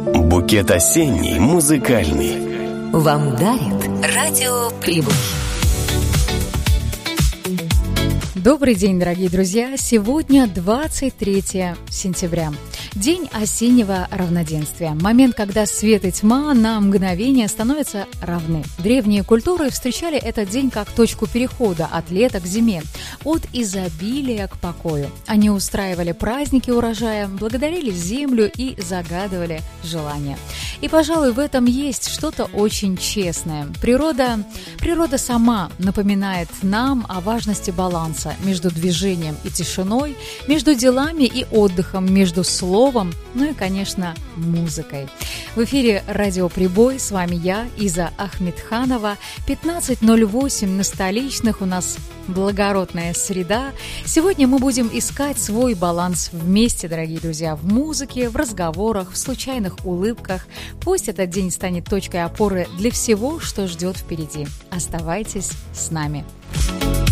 Букет осенний, музыкальный вам дарит Радио Прибой. Добрый день, дорогие друзья! Сегодня 23 сентября. День осеннего равноденствия. Момент, когда свет и тьма на мгновение становятся равны. Древние культуры встречали этот день как точку перехода от лета к зиме, от изобилия к покою. Они устраивали праздники урожая, благодарили землю и загадывали желания. И, пожалуй, в этом есть что-то очень честное. Природа сама напоминает нам о важности баланса между движением и тишиной, между делами и отдыхом, между словом, ну и, конечно, музыкой. В эфире «Радио Прибой». С вами я, Иза Ахмедханова. 15:08 на столичных. У нас благородная среда. Сегодня мы будем искать свой баланс вместе, дорогие друзья, в музыке, в разговорах, в случайных улыбках. Пусть этот день станет точкой опоры для всего, что ждет впереди. Оставайтесь с нами.